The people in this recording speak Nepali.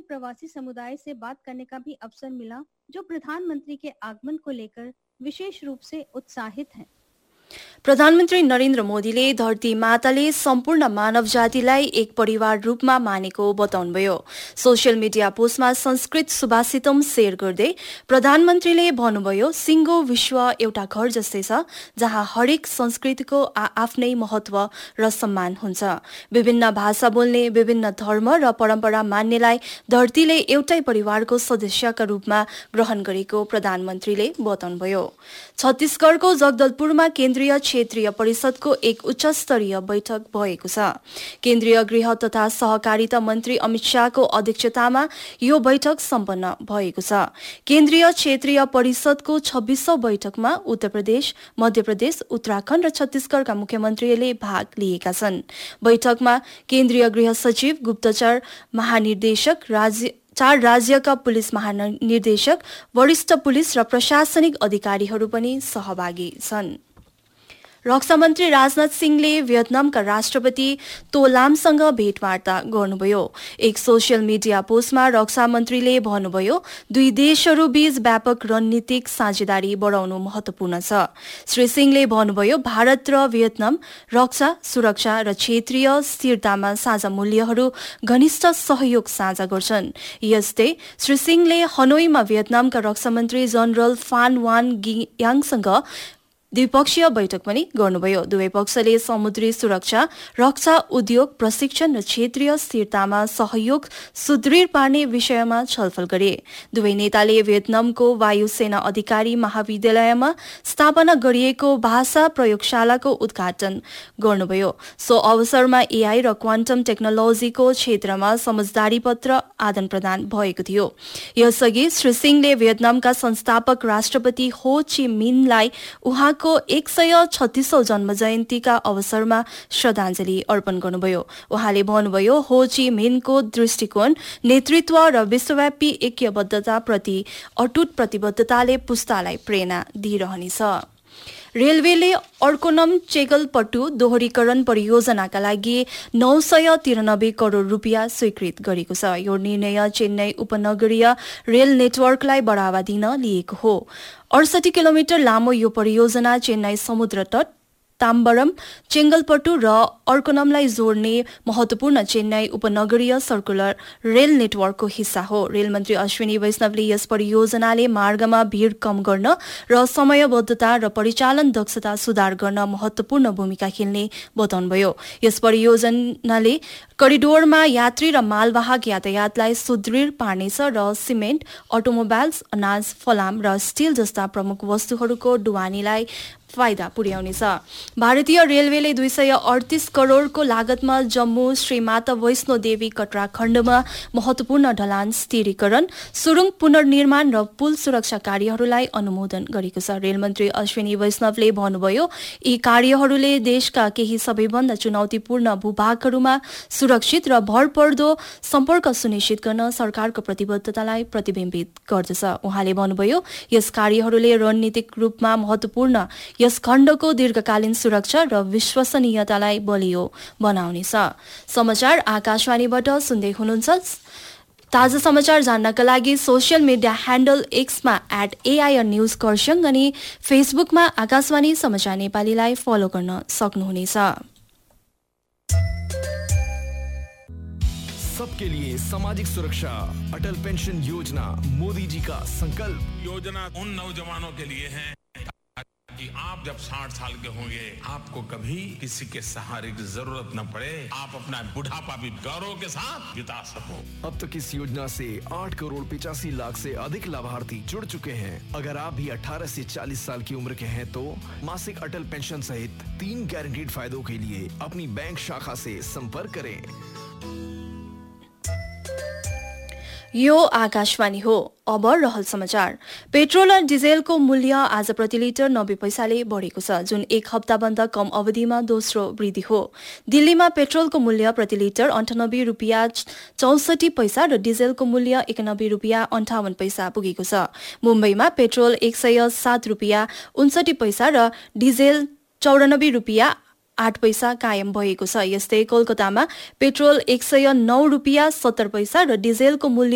प्रवासी समुदाय से बात करने का भी अवसर मिला, जो प्रधानमंत्री के आगमन को लेकर विशेष रूप से उत्साहित हैं। प्रधानमन्त्री नरेन्द्र मोदीले धरती माताले सम्पूर्ण मानव जातिलाई एक परिवार रूपमा मानेको बताउनुभयो। सोसियल मिडिया पोस्टमा संस्कृत सुभाषितम शेयर गर्दै प्रधानमन्त्रीले भन्नुभयो, सिङ्गो विश्व एउटा घर जस्तै छ, जहाँ हरेक संस्कृतिको आफ्नै महत्व र सम्मान हुन्छ। विभिन्न भाषा बोल्ने, विभिन्न धर्म र परम्परा मान्नेलाई धरतीले एउटै परिवारको सदस्यका रूपमा ग्रहण गरेको प्रधानमन्त्रीले बताउनुभयो। छत्तीसगढ़को जगदलपुरमा केन्द्रीय क्षेत्रीय परिषदको एक उच्चस्तरीय बैठक भएको छ। केन्द्रीय गृह तथा सहकारिता मन्त्री अमित शाहको अध्यक्षतामा यो बैठक सम्पन्न भएको छ। केन्द्रीय क्षेत्रीय परिषदको 26औं बैठकमा उत्तर प्रदेश, मध्य प्रदेश, उत्तराखण्ड र छत्तीसगढ़का मुख्यमन्त्रीले भाग लिएका छन्। बैठकमा केन्द्रीय गृह सचिव, गुप्तचर महानिर्देशक, 4 राज्यका पुलिस महानिर्देशक, वरिष्ठ पुलिस र प्रशासनिक अधिकारीहरू पनि सहभागी छन्। रक्षा मन्त्री राजनाथ सिंहले भियतनामका राष्ट्रपति तो लामसँग भेटवार्ता गर्नुभयो। एक सोसियल मिडिया पोस्टमा रक्षा मन्त्रीले भन्नुभयो, दुई देशहरू बीच व्यापक रणनीतिक साझेदारी बढाउनु महत्वपूर्ण छ। श्री सिंहले भन्नुभयो, भारत र भियतनाम रक्षा, सुरक्षा र क्षेत्रीय स्थिरतामा साझा मूल्यहरू, घनिष्ठ सहयोग साझा गर्छन्। यस्तै श्री सिंहले हनोईमा भियतनामका रक्षा मन्त्री जनरल फान वान गियाङसँग द्विपक्षीय बैठक पनि गर्नुभयो। दुवै पक्षले समुद्री सुरक्षा, रक्षा उद्योग, प्रशिक्षण र क्षेत्रीय स्थिरतामा सहयोग सुदृढ पार्ने विषयमा छलफल गरे। दुवै नेताले भियतनामको वायुसेना अधिकारी महाविद्यालयमा स्थापना गरिएको भाषा प्रयोगशालाको उद्घाटन गर्नुभयो। सो अवसरमा एआई र क्वान्टम टेक्नोलोजीको क्षेत्रमा समझदारी पत्र आदान प्रदान भएको थियो। यसअघि श्री सिंहले भियतनामका संस्थापक राष्ट्रपति हो ची मिनलाई उहाँको 136औं जन्म जयन्तीका अवसरमा श्रद्धाञ्जली अर्पण गर्नुभयो। उहाँले भन्नुभयो, हो ची मिनको दृष्टिकोण, नेतृत्व र विश्वव्यापी ऐक्यबद्धता प्रति अटुट प्रतिबद्धताले पुस्तालाई प्रेरणा दिइरहनेछ। रेलवेले अर्कोनम चेगलपट्टु दोहोरीकरण परियोजनाका लागि 993 करोड रुपियाँ स्वीकृत गरेको छ। यो निर्णय चेन्नई उपनगरीय रेल नेटवर्कलाई बढावा दिन लिएको हो। 68 किलोमिटर लामो यो परियोजना चेन्नई समुद्र तट, ताम्बरम, चेंगलपट्टु र अर्कोनमलाई जोड्ने महत्वपूर्ण चेन्नई उपनगरीय सर्कुलर रेल नेटवर्कको हिस्सा हो। रेल मन्त्री अश्विनी वैष्णवले यस परियोजनाले मार्गमा भीड़ कम गर्न र समयबद्धता र परिचालन दक्षता सुधार गर्न महत्वपूर्ण भूमिका खेल्ने बताउनुभयो। यस परियोजनाले करिडोरमा यात्री र मालवाहक यातायातलाई सुदृढ पार्नेछ र सिमेन्ट, अटोमोबाइल्स, अनाज, फलाम र स्टिल जस्ता प्रमुख वस्तुहरूको ढुवानीलाई फाइदा पुर्याउनेछ। भारतीय रेलवेले 238 करोडको लागतमा जम्मू श्री माता वैष्णो देवी कटरा खण्डमा महत्वपूर्ण ढलान स्थिरीकरण, सुरुङ पुनर्निर्माण र पुल सुरक्षा कार्यहरूलाई अनुमोदन गरेको छ। रेलमन्त्री अश्विनी वैष्णवले भन्नुभयो, यी कार्यहरूले देशका केही सबैभन्दा चुनौतीपूर्ण भूभागहरूमा सुरक्षित र भरपर्दो सम्पर्क सुनिश्चित गर्न सरकारको प्रतिबद्धतालाई प्रतिबिम्बित गर्दछ। उहाँले भन्नुभयो, यस कार्यहरूले रणनीतिक रूपमा महत्वपूर्ण यस खण्डको दीर्घकालीन सुरक्षा र विश्वसनीयतालाई बलियो बनाउनेछ। समाचार आकाशवाणीबाट सुन्दै हुनुहुन्छ। ताजा समाचार जान्नका लागि social media handle एक्समा @AIR news Kurseong अनि फेसबुकमा आकाशवाणी समाचार नेपालीलाई फलो गर्न सक्नुहुनेछ। सबके लिए सामाजिक सुरक्षा, अटल पेंशन योजना मोदी जी का संकल्प। योजना उन नौजवानों के लिए है कि आप जब 60 साल के होंगे आपको कभी किसी के सहारे की जरूरत न पड़े, आप अपना बुढ़ापा भी गौरव के साथ बिता सको। अब तक इस योजना से 8 करोड़ 85 लाख से अधिक लाभार्थी जुड़ चुके हैं। अगर आप भी 18 से 40 साल की उम्र के हैं तो मासिक अटल पेंशन सहित 3 गारंटीड फायदों के लिए अपनी बैंक शाखा से संपर्क करें। यो आकाशवाणी हो। अब रहल समाचार। पेट्रोल र डिजेलको मूल्य आज प्रति लिटर 90 पैसाले बढेको छ, जुन एक हप्ताभन्दा कम अवधिमा दोस्रो वृद्धि हो। दिल्लीमा पेट्रोलको मूल्य प्रति लिटर 98 रुपियाँ 64 पैसा र डिजेलको मूल्य 91 रुपियाँ 58 पैसा पुगेको छ। मुम्बईमा पेट्रोल 107 रुपियाँ 59 पैसा र डिजेल 94 रुपियाँ 8 पैसा कायम भएको छ। यस्तै कोलकातामा पेट्रोल 109 रुपियाँ 70 पैसा र डिजेलको मूल्य